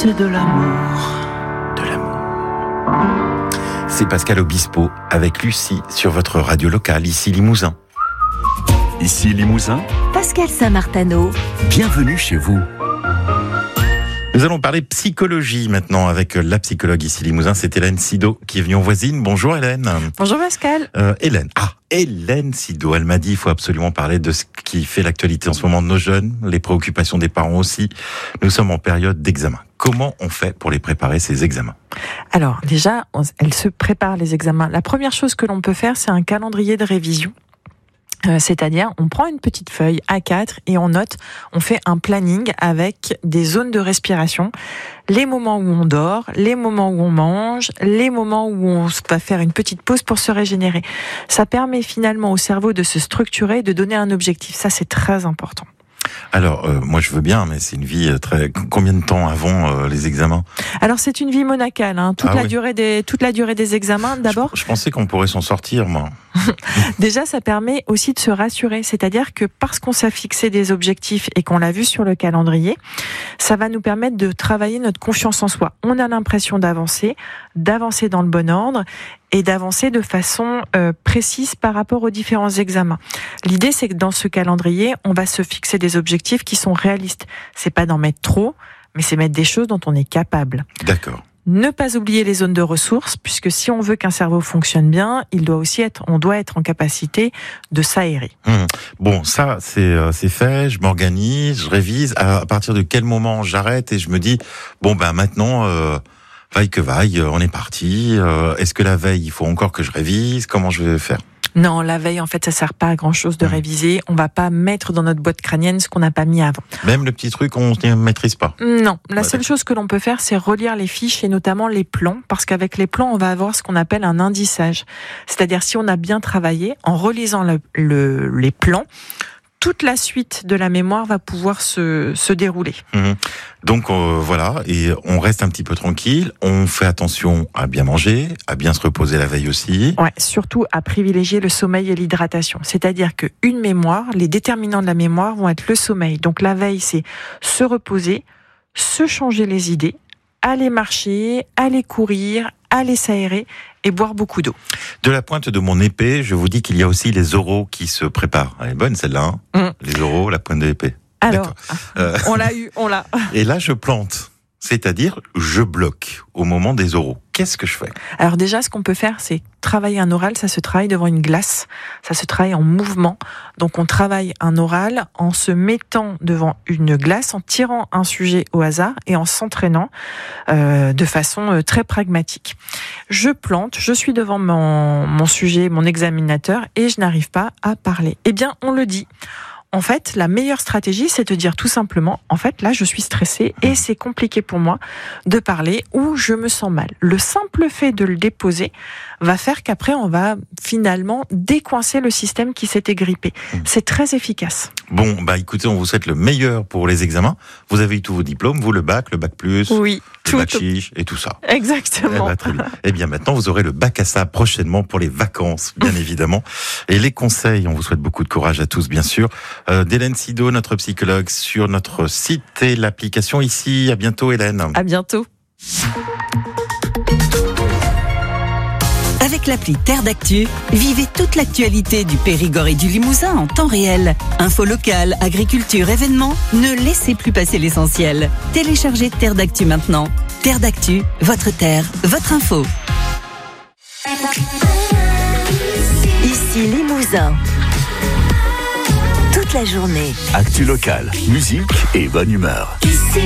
c'est de l'amour. De l'amour. C'est Pascal Obispo avec Lucie sur votre radio locale, ici Limousin. Ici Limousin, Pascal Saint-Martano. Bienvenue chez vous. Nous allons parler psychologie maintenant avec la psychologue ici Limousin, c'est Hélène Sido qui est venue en voisine. Bonjour Hélène. Bonjour Pascal. Hélène Sido, elle m'a dit il faut absolument parler de ce qui fait l'actualité en ce moment de nos jeunes, les préoccupations des parents aussi. Nous sommes en période d'examen. Comment on fait pour les préparer, ces examens ? Alors déjà, elle se prépare les examens. La première chose que l'on peut faire, c'est un calendrier de révision. C'est-à-dire, on prend une petite feuille A4 et on note, on fait un planning avec des zones de respiration, les moments où on dort, les moments où on mange, les moments où on va faire une petite pause pour se régénérer. Ça permet finalement au cerveau de se structurer et de donner un objectif. Ça, c'est très important. Alors, moi je veux bien, mais c'est une vie très... Combien de temps avant les examens ? Alors c'est une vie monacale, toute la durée des examens. D'abord, je pensais qu'on pourrait s'en sortir, moi. Déjà, ça permet aussi de se rassurer. C'est-à-dire que parce qu'on s'est fixé des objectifs et qu'on l'a vu sur le calendrier, ça va nous permettre de travailler notre confiance en soi. On a l'impression d'avancer dans le bon ordre et d'avancer de façon précise par rapport aux différents examens. L'idée, c'est que dans ce calendrier, on va se fixer des objectifs qui sont réalistes. C'est pas d'en mettre trop, mais c'est mettre des choses dont on est capable. D'accord. Ne pas oublier les zones de ressources, puisque si on veut qu'un cerveau fonctionne bien, on doit être en capacité de s'aérer. Bon, ça, c'est fait, je m'organise, je révise. À partir de quel moment j'arrête et je me dis, maintenant, vaille que vaille, on est parti. Est-ce que la veille, il faut encore que je révise ? Comment je vais faire ? Non, la veille, en fait, ça sert pas à grand chose de réviser. On va pas mettre dans notre boîte crânienne ce qu'on n'a pas mis avant. Même le petit truc, on ne maîtrise pas. Non, la seule chose que l'on peut faire, c'est relire les fiches et notamment les plans, parce qu'avec les plans, on va avoir ce qu'on appelle un indissage. C'est-à-dire, si on a bien travaillé, en relisant les plans, toute la suite de la mémoire va pouvoir se dérouler. Donc voilà, et on reste un petit peu tranquille, on fait attention à bien manger, à bien se reposer la veille aussi. Ouais, surtout à privilégier le sommeil et l'hydratation. C'est-à-dire qu'une mémoire, les déterminants de la mémoire vont être le sommeil. Donc la veille, c'est se reposer, se changer les idées, aller marcher, aller courir, aller s'aérer et boire beaucoup d'eau. De la pointe de mon épée, je vous dis qu'il y a aussi les oraux qui se préparent. Elle est bonne celle-là, hein Les oraux, la pointe de l'épée. Alors, on l'a. Et là, je plante. C'est-à-dire, je bloque au moment des oraux. Qu'est-ce que je fais ? Alors déjà, ce qu'on peut faire, c'est travailler un oral. Ça se travaille devant une glace. Ça se travaille en mouvement. Donc on travaille un oral en se mettant devant une glace, en tirant un sujet au hasard et en s'entraînant de façon très pragmatique. Je plante, je suis devant mon sujet, mon examinateur, et je n'arrive pas à parler. Eh bien, on le dit. En fait, la meilleure stratégie, c'est de dire tout simplement, en fait, là, je suis stressée et c'est compliqué pour moi de parler ou je me sens mal. Le simple fait de le déposer va faire qu'après, on va finalement décoincer le système qui s'était grippé. C'est très efficace. Bon, écoutez, on vous souhaite le meilleur pour les examens. Vous avez eu tous vos diplômes, vous, le bac plus, oui, le bac chiche et tout ça. Exactement. Très bien. Eh bien, maintenant, vous aurez le bac à ça prochainement pour les vacances, bien évidemment. Et les conseils, on vous souhaite beaucoup de courage à tous, bien sûr. D'Hélène Sido, notre psychologue, sur notre site et l'application ici. À bientôt, Hélène. À bientôt. Avec l'appli Terre d'Actu, vivez toute l'actualité du Périgord et du Limousin en temps réel. Infos locales, agriculture, événements, ne laissez plus passer l'essentiel. Téléchargez Terre d'Actu maintenant. Terre d'Actu, votre terre, votre info. Ici Limousin. Toute la journée. Actu locale, musique et bonne humeur. Ici